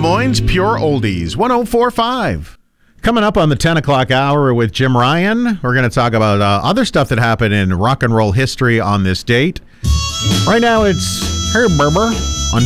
Moines Pure Oldies, 104.5. Coming up on the 10 o'clock hour with Jim Ryan, we're going to talk about other stuff that happened in rock and roll history on this date. Right now, it's Herb Berber.